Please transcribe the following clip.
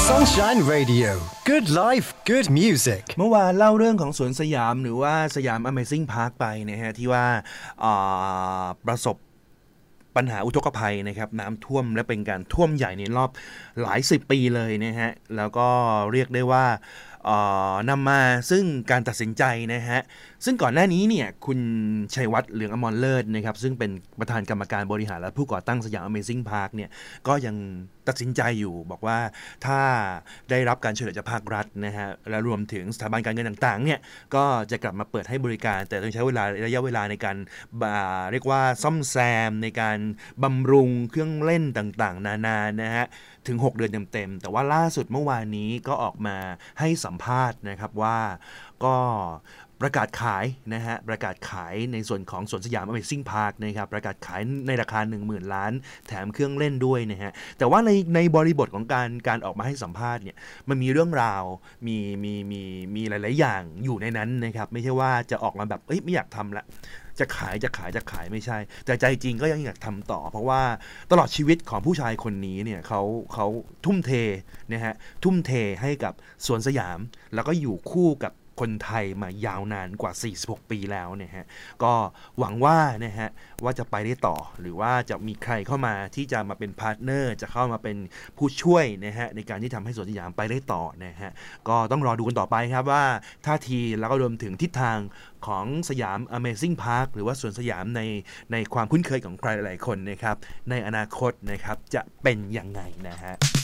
Sunshine Radio Good Life Good Music เมื่อวานเล่าเรื่องของสวนสยามหรือว่าสยาม Amazing Park ไปนะฮะที่ว่าประสบปัญหาอุทกภัยนะครับน้ำท่วมและเป็นการท่วมใหญ่ในรอบหลาย10 ปีเลยนะฮะแล้วก็เรียกได้ว่านำมาซึ่งการตัดสินใจนะฮะซึ่งก่อนหน้านี้เนี่ยคุณชัยวัฒน์เหลืองอมรเลิศนะครับซึ่งเป็นประธานกรรมการบริหารและผู้ก่อตั้งสยาม Amazing Park เนี่ยก็ยังตัดสินใจอยู่บอกว่าถ้าได้รับการช่วยเหลือจากภาครัฐนะฮะและรวมถึงสถาบันการเงินต่างๆเนี่ยก็จะกลับมาเปิดให้บริการแต่ต้องใช้ระยะเวลาในการเรียกว่าซ่อมแซมในการบำรุงเครื่องเล่นต่างๆนานานะฮะถึง6 เดือนเต็มๆแต่ว่าล่าสุดเมื่อวานนี้ก็ออกมาให้สัมภาษณ์นะครับว่าก็ประกาศขายนะฮะประกาศขายในส่วนของสวนสยาม Amazing Park นะครับประกาศขายในราคา 10,000 ล้านแถมเครื่องเล่นด้วยนะฮะแต่ว่าในบริบทของการออกมาให้สัมภาษณ์เนี่ยมันมีเรื่องราวมีหลายๆอย่างอยู่ในนั้นนะครับไม่ใช่ว่าจะออกมาแบบไม่อยากทำละจะขายไม่ใช่แต่ใจจริงก็ยังอยากทำต่อเพราะว่าตลอดชีวิตของผู้ชายคนนี้เนี่ยเขาทุ่มเทนะฮะทุ่มเทให้กับสวนสยามแล้วก็อยู่คู่กับคนไทยมายาวนานกว่า46 ปีแล้วเนี่ยฮะก็หวังว่านะฮะว่าจะไปได้ต่อหรือว่าจะมีใครเข้ามาที่จะมาเป็นพาร์ทเนอร์จะเข้ามาเป็นผู้ช่วยนะฮะในการที่ทำให้สวนสยามไปได้ต่อนะฮะก็ต้องรอดูกันต่อไปครับว่าท่าทีแล้วก็รวมถึงทิศทางของสยาม Amazing Park หรือว่าสวนสยามในความคุ้นเคยของใครหลายๆคนนะครับในอนาคตนะครับจะเป็นยังไงนะฮะ